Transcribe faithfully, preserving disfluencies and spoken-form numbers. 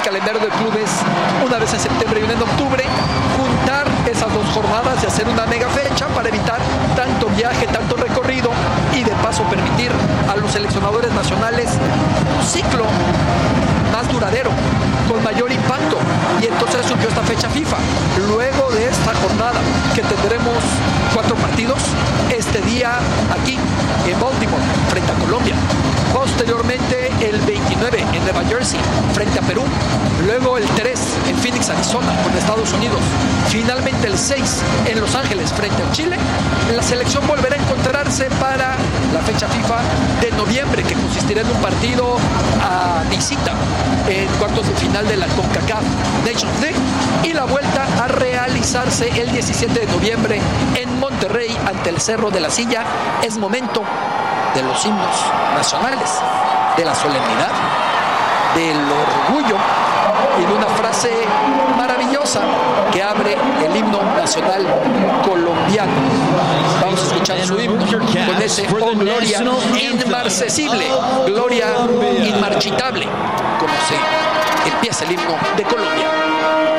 calendario de clubes, una vez en septiembre y una en octubre, juntar esas dos jornadas y hacer una mega fecha para evitar tanto viaje, tanto recorrido y de paso permitir a los seleccionadores nacionales un ciclo más duradero, con mayor impacto. Y entonces surgió esta fecha FIFA. Luego de esta jornada, que tendremos cuatro partidos, este día aquí en Baltimore, frente a Colombia. Posteriormente, el veintinueve en Nueva Jersey, frente a Perú. Luego el tres en Phoenix, Arizona, con Estados Unidos. Finalmente el seis en Los Ángeles, frente a Chile. La selección volverá a encontrarse para la fecha FIFA de noviembre, que consistirá en un partido a visita en cuartos de final de la CONCACAF Nations League, y la vuelta a realizarse el diecisiete de noviembre en Monterrey ante el Cerro de la Silla. Es momento de los himnos nacionales, de la solemnidad, del orgullo y de una frase maravillosa que abre el himno nacional colombiano. Vamos a escuchar su himno con ese oh gloria inmarcesible, gloria inmarchitable, como se empieza el himno de Colombia.